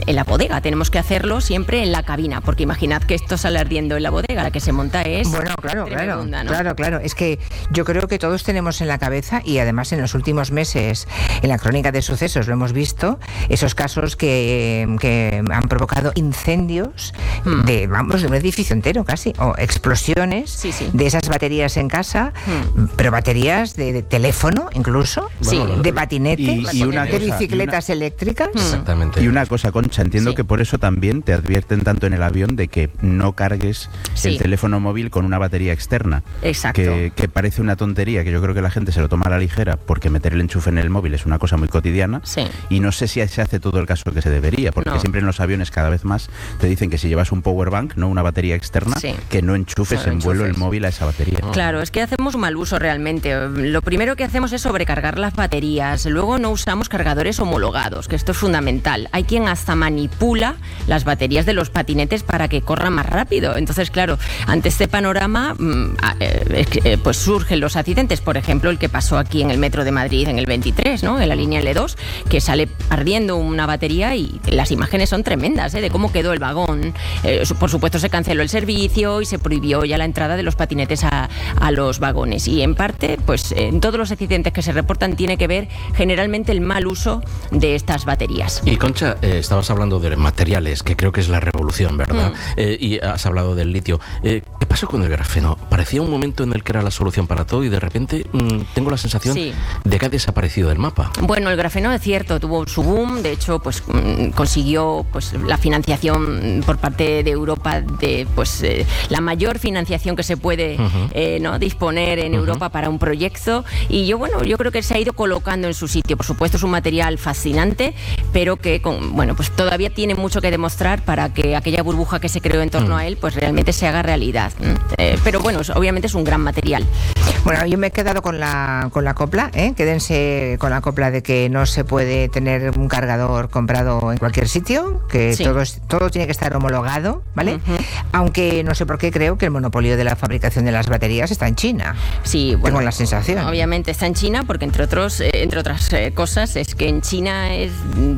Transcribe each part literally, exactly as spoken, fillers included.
en la bodega. Tenemos que hacerlo siempre en la cabina, porque imaginad que esto sale ardiendo en la bodega, la que se monta es... Bueno, claro, claro, ¿no? claro, claro. Es que yo creo que todos tenemos en la cabeza, y además en los últimos meses, en la crónica de sucesos lo hemos visto, esos casos que, que han provocado incendios hmm. de, vamos, de un edificio entero casi, o explosiones sí, sí. de esas baterías en casa, hmm. pero baterías de, de teléfono incluso, sí. de patinete, y, y una de cosa, bicicletas y una, eléctricas. Exactamente. Y una cosa, Concha, entiendo sí. que por eso también te advierten tanto en el avión de que no cargues sí. el teléfono móvil con una batería externa. Exacto. Que, que parece una tontería, que yo creo que la gente se lo toma a la ligera, porque meter el enchufe en el móvil es una cosa muy cotidiana. Sí. Y no sé si se hace todo el caso que se debería, porque no. siempre en los aviones cada vez más te dicen que si llevas un power bank, no una batería externa, sí. que no enchufes no en vuelo enchufes. el móvil a esa batería. Claro, es que hacemos un mal uso realmente. Lo primero que hacemos es sobrecargar las baterías. Luego no usamos cargadores homologados, que esto es fundamental. Hay quien hasta manipula las baterías de los patinetes para que corran más rápido. Entonces, claro, ante este panorama, eh, pues surgen los accidentes. Por ejemplo, el que pasó aquí en el metro de Madrid en el veintitrés, ¿no? En la línea L dos, que sale ardiendo una batería y las imágenes son tremendas, ¿eh? De cómo quedó el vagón. Eh, por supuesto, se canceló el servicio y se prohibió ya la entrada de los patinetes a, a los vagones. Y en parte, pues en todos los accidentes que se reportan tiene que ver generalmente el mal uso de estas baterías. Y Concha, eh, estabas hablando de materiales, que creo que es la revolución, ¿verdad? Mm. Eh, y has hablado del litio. Eh, ¿Qué pasó con el grafeno? Parecía un momento en el que era la solución para todo y de repente mmm, tengo la sensación sí. de que ha desaparecido del mapa. Bueno, el grafeno es cierto, tuvo su boom, de hecho, pues mmm, consiguió pues la financiación por parte de Europa, de pues eh, la mayor financiación que se puede uh-huh. eh, ¿no? disponer en uh-huh. Europa para un proyecto. Y yo, bueno, yo creo que se ha ido colocando en su sitio. Por supuesto, es un material fascinante, pero que con, bueno, pues todavía tiene mucho que demostrar para que aquella burbuja que se creó en torno uh-huh. a él, pues realmente se haga realidad. Eh, pero bueno, obviamente es un gran material. Bueno, yo me he quedado con la con la copla, ¿eh? Quédense con la copla de que no se puede tener un cargador comprado en cualquier sitio, que sí. todo, todo tiene que estar homologado, ¿vale? Uh-huh. Aunque no sé por qué creo que el monopolio de la fabricación de las baterías está en China. Sí, bueno, tengo la sensación. Obviamente está en China porque entre otros, eh, entre otras eh, cosas es que en China es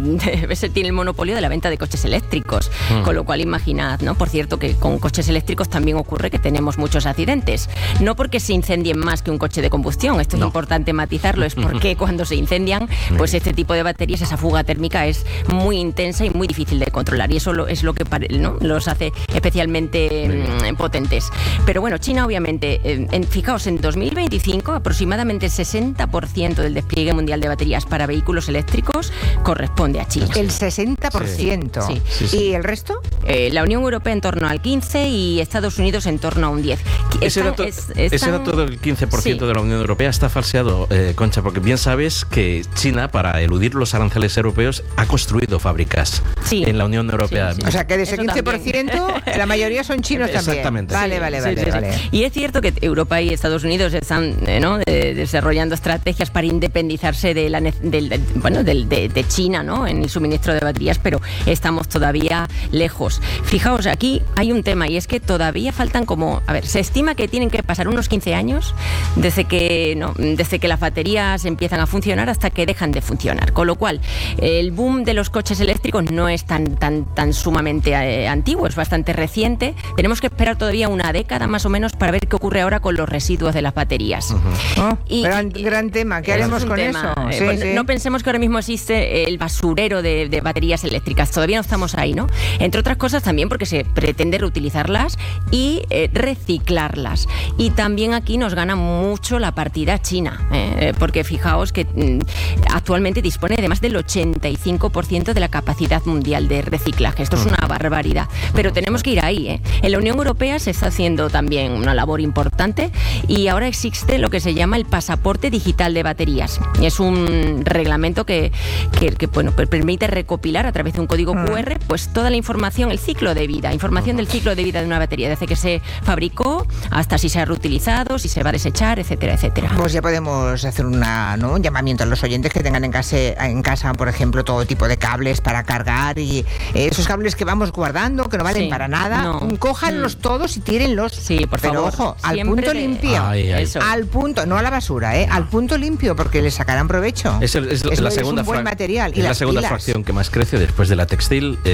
se tiene el monopolio de la venta de coches eléctricos, uh-huh. con lo cual imaginad, ¿no? Por cierto, que con coches eléctricos también ocurre que tenemos muchos accidentes, no porque se incendien más que un coche de combustión, esto es no. importante matizarlo, es porque cuando se incendian, pues este tipo de baterías, esa fuga térmica es muy intensa y muy difícil de controlar, y eso lo, es lo que ¿no? los hace especialmente eh, potentes. Pero bueno, China obviamente, eh, en, fijaos, en dos mil veinticinco aproximadamente el sesenta por ciento del despliegue mundial de baterías para vehículos eléctricos corresponde a China. El sesenta por ciento. Sí. Sí, sí. ¿Y el resto? Eh, la Unión Europea en torno al quince por ciento y Estados Unidos en torno a un diez por ciento. Ese dato, es, están... ese dato del quince por ciento sí. de la Unión Europea está falseado, eh, Concha, porque bien sabes que China, para eludir los aranceles europeos, ha construido fábricas sí. en la Unión Europea. Sí, sí. O sea, que de ese quince por ciento la mayoría son chinos también. Exactamente. Vale, vale, vale, sí, sí, vale. Sí. Y es cierto que Europa y Estados Unidos están eh, ¿no? de, desarrollando estrategias para independizarse de, la, del, de, bueno, del, de, de China, ¿no? En el suministro de baterías, pero estamos todavía lejos. Fijaos, aquí hay un tema y es que todavía faltan como, a ver, se estima que tienen que pasar unos quince años desde que, no, desde que las baterías empiezan a funcionar hasta que dejan de funcionar, con lo cual el boom de los coches eléctricos no es tan, tan, tan sumamente eh, antiguo, es bastante reciente. Tenemos que esperar todavía una década más o menos para ver qué ocurre ahora con los residuos de las baterías. Uh-huh. Oh, y, gran, gran tema, ¿qué haremos con tema. eso? Eh, sí, bueno, sí. No pensemos que ahora mismo existe el basurero de, de baterías eléctricas, todavía no estamos ahí, ¿no? Entre otras cosas también porque se pretende reutilizarlas y eh, reciclarlas. Y también aquí nos gana mucho la partida China, ¿eh? Porque fijaos que mm, actualmente dispone de más del ochenta y cinco por ciento de la capacidad mundial de reciclaje. Esto es una barbaridad, pero tenemos que ir ahí, ¿eh? En la Unión Europea se está haciendo también una labor importante y ahora existe lo que se llama el pasaporte digital de baterías. Es un reglamento que, que, que bueno, permite recopilar a través de un código cu erre pues toda la información, el ciclo de vida, información del ciclo de vida de una batería, desde que se fabricó hasta si se ha reutilizado, si se va a desechar, etcétera, etcétera. Pues ya podemos hacer una, ¿no? un llamamiento a los oyentes que tengan en casa, en casa, por ejemplo, todo tipo de cables para cargar y eh, esos cables que vamos guardando, que no valen sí, para nada, no. cójanlos mm. todos y tírenlos. Sí, por Pero favor. ojo, al punto de... limpio. Ay, ay. Al punto, no a la basura, ¿eh? Al punto limpio, porque le sacarán provecho. Es, el, es, es, la es segunda un buen fra- material. Es y la las segunda pilas. fracción que más crece después de la textil. Eh,